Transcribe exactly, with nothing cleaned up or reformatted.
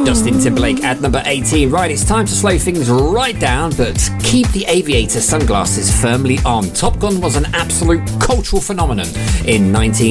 Justin Timberlake at number eighteen. Right, it's time to slow things right down, but keep the aviator sunglasses firmly on. Top Gun was an absolute cultural phenomenon in nineteen